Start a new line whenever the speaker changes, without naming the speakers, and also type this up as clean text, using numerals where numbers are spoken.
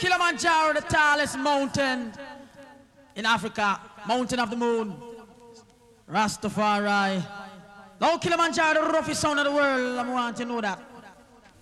Kilimanjaro, the tallest mountain in Africa, mountain of the moon. Rastafari. Now Kilimanjaro, the roughest sound of the world. I want to know that.